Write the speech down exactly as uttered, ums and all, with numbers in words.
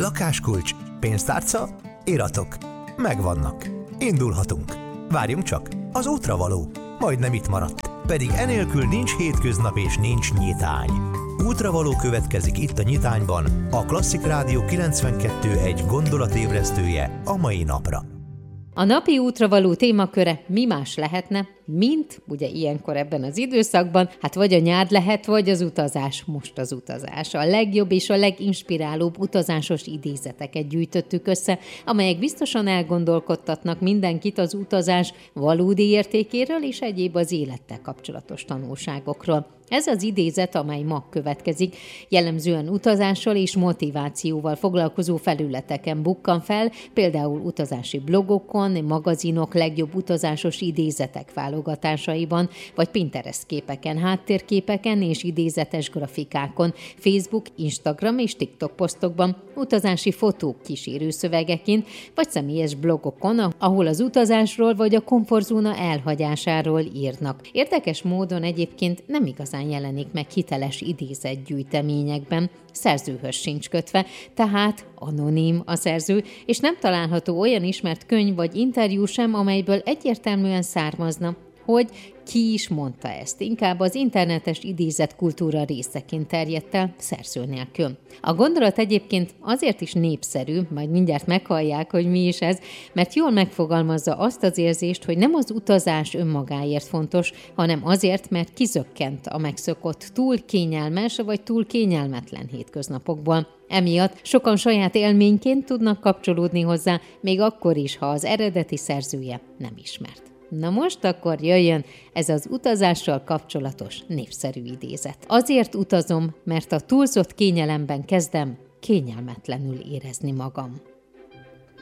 Lakáskulcs, pénztárca, iratok. Megvannak. Indulhatunk. Várjunk csak, az útra való. Majdnem itt maradt. Pedig enélkül nincs hétköznap és nincs nyitány. Útravaló következik itt a Nyitányban, a Klasszik Rádió kilencvenkettő egy gondolatébresztője a mai napra. A napi útravaló témaköre mi más lehetne, mint, ugye ilyenkor ebben az időszakban, hát vagy a nyár lehet, vagy az utazás, most az utazás. A legjobb és a leginspirálóbb utazásos idézeteket gyűjtöttük össze, amelyek biztosan elgondolkodtatnak mindenkit az utazás valódi értékéről és egyéb az élettel kapcsolatos tanulságokról. Ez az idézet, amely ma következik, jellemzően utazással és motivációval foglalkozó felületeken bukkan fel, például utazási blogokon, magazinok legjobb utazásos idézetek válogatásaiban, vagy Pinterest képeken, háttérképeken és idézetes grafikákon, Facebook, Instagram és TikTok posztokban, utazási fotók kísérő szövegeként, vagy személyes blogokon, ahol az utazásról vagy a komfortzóna elhagyásáról írnak. Érdekes módon egyébként nem igazán jelenik meg hiteles idézetgyűjteményekben, szerzőhöz sincs kötve, tehát anonim a szerző, és nem található olyan ismert könyv vagy interjú sem, amelyből egyértelműen származna, hogy ki is mondta ezt. Inkább az internetes idézetkultúra részeként terjedt el, szerző nélkül. A gondolat egyébként azért is népszerű, majd mindjárt meghallják, hogy mi is ez, mert jól megfogalmazza azt az érzést, hogy nem az utazás önmagáért fontos, hanem azért, mert kizökkent a megszokott túl kényelmes vagy túl kényelmetlen hétköznapokból. Emiatt sokan saját élményként tudnak kapcsolódni hozzá, még akkor is, ha az eredeti szerzője nem ismert. Na most akkor jöjjön ez az utazással kapcsolatos népszerű idézet. Azért utazom, mert a túlzott kényelemben kezdem kényelmetlenül érezni magam.